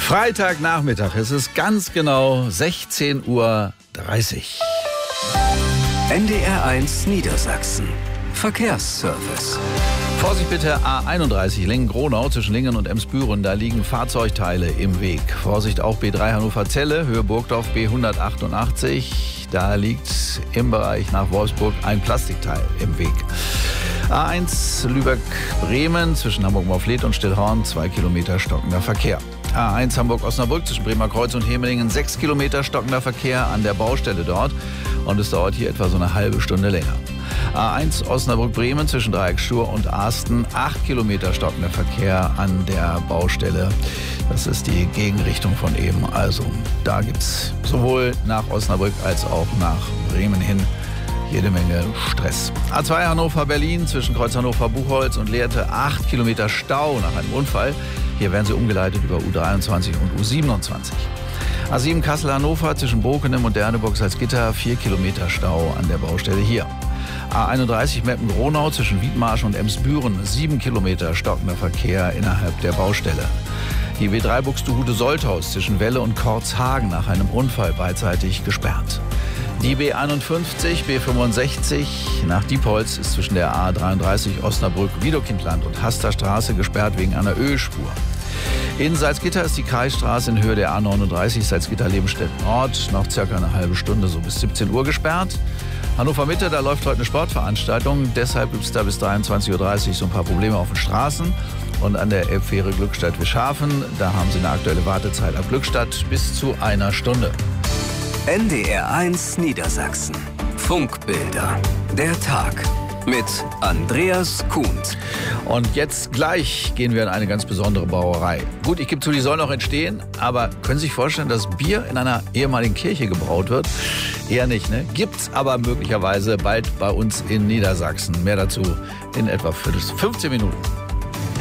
Freitagnachmittag, es ist ganz genau 16:30 Uhr. NDR1 Niedersachsen. Verkehrsservice. Vorsicht bitte, A31 Lingen-Gronau zwischen Lingen und Emsbüren, da liegen Fahrzeugteile im Weg. Vorsicht auch B3 Hannover-Zelle, Höhe Burgdorf B188, da liegt im Bereich nach Wolfsburg ein Plastikteil im Weg. A1 Lübeck-Bremen zwischen Hamburg-Maufleth und Stillhorn, 2 Kilometer stockender Verkehr. A1 Hamburg-Osnabrück zwischen Bremer Kreuz und Hemelingen, 6 Kilometer stockender Verkehr an der Baustelle dort und es dauert hier etwa so eine halbe Stunde länger. A1 Osnabrück-Bremen zwischen Dreieckschur und Asten, 8 Kilometer stockender Verkehr an der Baustelle. Das ist die Gegenrichtung von eben. Also da gibt es sowohl nach Osnabrück als auch nach Bremen hin jede Menge Stress. A2 Hannover-Berlin zwischen Kreuz Hannover-Buchholz und Lehrte, 8 Kilometer Stau nach einem Unfall. Hier werden sie umgeleitet über U23 und U27. A7 Kassel-Hannover zwischen Bokenem und Derneburg-Salzgitter, 4 Kilometer Stau an der Baustelle hier. A31 Meppen-Gronau zwischen Wiedmarsch und Emsbüren, 7 Kilometer stockender Verkehr innerhalb der Baustelle. Die B3 Buxtehude-Solthaus zwischen Welle und Kortzhagen nach einem Unfall beidseitig gesperrt. Die B51, B65 nach Diepholz ist zwischen der A33 Osnabrück-Wiedokindland und Hasterstraße gesperrt wegen einer Ölspur. In Salzgitter ist die Kreisstraße in Höhe der A39 Salzgitter-Lebenstedt-Nord noch circa eine halbe Stunde, so bis 17 Uhr gesperrt. Hannover Mitte, da läuft heute eine Sportveranstaltung, deshalb gibt es da bis 23:30 Uhr so ein paar Probleme auf den Straßen. Und an der Elbfähre Glückstadt-Wischhafen, da haben sie eine aktuelle Wartezeit ab Glückstadt bis zu einer Stunde. NDR1 Niedersachsen. Funkbilder. Der Tag. Mit Andreas Kuhnt. Und jetzt gleich gehen wir in eine ganz besondere Brauerei. Gut, ich gebe zu, die soll noch entstehen, aber können Sie sich vorstellen, dass Bier in einer ehemaligen Kirche gebraut wird? Eher nicht, ne? Gibt's aber möglicherweise bald bei uns in Niedersachsen. Mehr dazu in etwa 15 Minuten.